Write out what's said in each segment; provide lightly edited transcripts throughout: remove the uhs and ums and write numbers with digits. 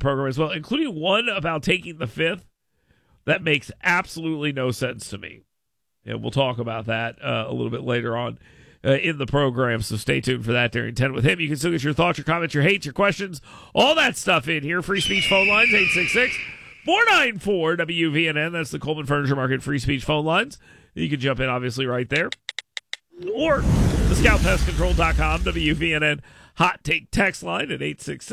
program as well, including one about taking the fifth. That makes absolutely no sense to me. And we'll talk about that a little bit later on in the program, so stay tuned for that during 10 with him. You can still get your thoughts, your comments, your hates, your questions, all that stuff in here. Free speech phone lines, 866-494-WVNN. That's the Coleman Furniture Market free speech phone lines. You can jump in, obviously, right there. Or the ScoutPestControl.com WVNN hot take text line at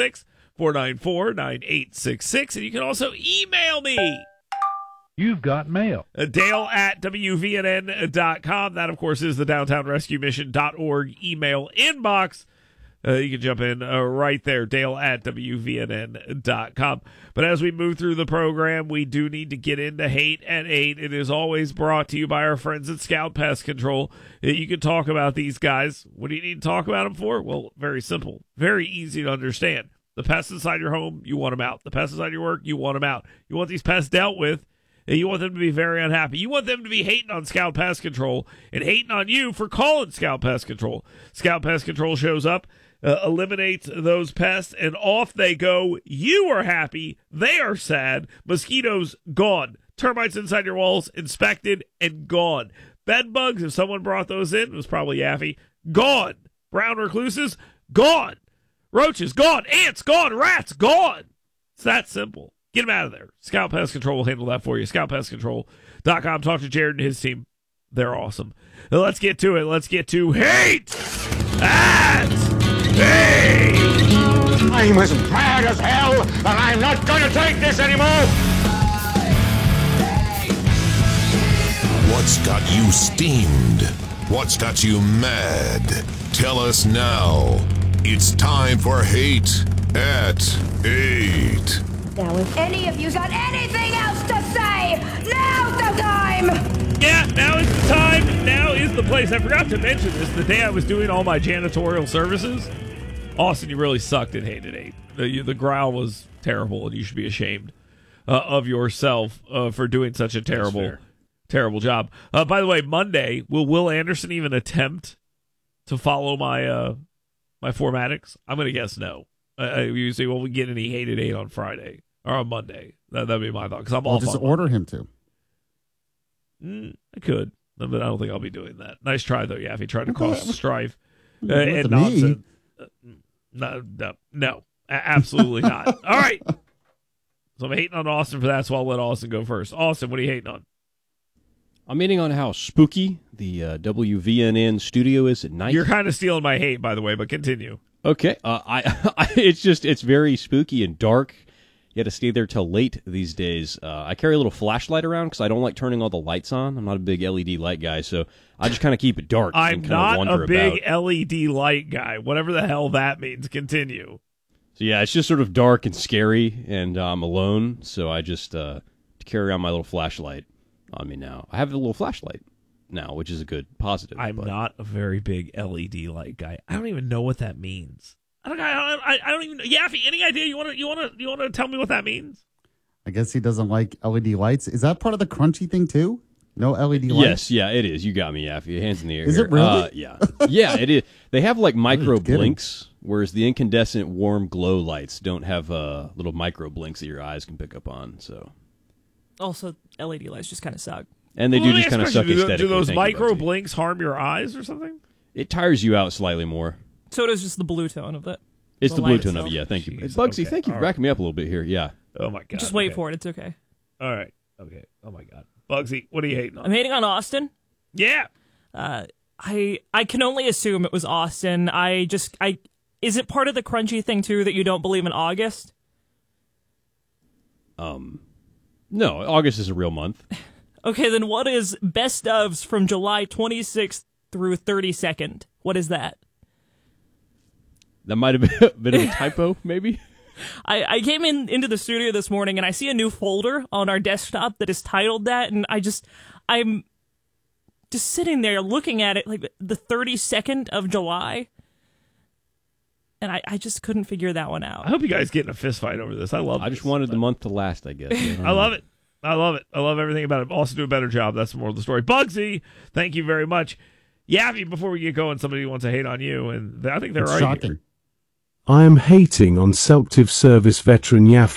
866-494-9866. And you can also email me. You've got mail. Dale at WVNN.com. That, of course, is the DowntownRescueMission.org email inbox. You can jump in right there, Dale at WVNN.com. But as we move through the program, we do need to get into Hate at 8. It is always brought to you by our friends at Scout Pest Control. You can talk about these guys. What do you need to talk about them for? Well, very simple. Very easy to understand. The pests inside your home, you want them out. The pests inside your work, you want them out. You want these pests dealt with. You want them to be very unhappy. You want them to be hating on Scout Pest Control and hating on you for calling Scout Pest Control. Scout Pest Control shows up, eliminates those pests, and off they go. You are happy. They are sad. Mosquitoes, gone. Termites inside your walls, inspected and gone. Bed bugs, if someone brought those in, it was probably Yaffy, gone. Brown recluses, gone. Roaches, gone. Ants, gone. Rats, gone. It's that simple. Get them out of there. Scout Pest Control will handle that for you. ScoutPestControl.com. Talk to Jared and his team. They're awesome. Now let's get to it. Let's get to Hate at 8. I'm as mad as hell, and I'm not going to take this anymore. What's got you steamed? What's got you mad? Tell us now. It's time for Hate at 8. Now, if any of you got anything else to say, now's the time! Yeah, now is the time. Now is the place. I forgot to mention this. The day I was doing all my janitorial services, Austin, you really sucked at Hate at 8. The growl was terrible, and you should be ashamed of yourself for doing such a terrible job. By the way, Monday, will Will Anderson even attempt to follow my my formatics? I'm going to guess no. You say, well, we get any Hate at 8 on Friday or on Monday. That'd be my thought, because I'm off. Just order him to. I could, but I don't think I'll be doing that. Nice try, though, Yaffy. Tried to cause strife and nonsense. No, absolutely not. All right. So I'm hating on Austin for that, so I'll let Austin go first. Austin, what are you hating on? I'm hating on how spooky the WVNN studio is at night. You're kind of stealing my hate, by the way, but continue. Okay. It's very spooky and dark. You got to stay there till late these days. I carry a little flashlight around because I don't like turning all the lights on. I'm not a big LED light guy, so I just kind of keep it dark. I'm not a big LED light guy, whatever the hell that means. Continue. So yeah, it's just sort of dark and scary, and I'm alone, so I just carry around my little flashlight on me now. I have a little flashlight now, which is a good positive. I'm not a very big LED light guy. I don't even know what that means. I don't even. Yaffy, any idea? You want to tell me what that means? I guess he doesn't like LED lights. Is that part of the crunchy thing too? No LED lights? Yes, yeah, it is. You got me, Yaffy. Hands in the air. Is it really? Yeah. Yeah, it is. They have like micro blinks, whereas the incandescent warm glow lights don't have little micro blinks that your eyes can pick up on. So, also, LED lights just kind of suck. And they do just kind of suck aesthetically. Do those micro blinks harm your eyes or something? It tires you out slightly more. So does just the blue tone of it. It's the blue tone of it, yeah. Thank you. Bugsy, thank you for backing me up a little bit here, yeah. Oh, my God. Just wait for it. It's okay. All right. Okay. Oh, my God. Bugsy, what are you hating on? I'm hating on Austin. Yeah. I can only assume it was Austin. Is it part of the crunchy thing, too, that you don't believe in August? No, August is a real month. Okay, then what is best ofs from July 26th through 32nd? What is that? That might have been a bit of a typo, maybe? I came into the studio this morning, and I see a new folder on our desktop that is titled that, and I'm just sitting there looking at it, like the 32nd of July, and I just couldn't figure that one out. I hope you guys get in a fist fight over this. I love it. I just wanted the month to last, I guess. I love it. I love it. I love everything about it. Also do a better job. That's the moral of the story. Bugsy, thank you very much. Yaffy, before we get going, somebody wants to hate on you, and I think they're right. Shocking. I am hating on Selctive Service veteran Yaffy.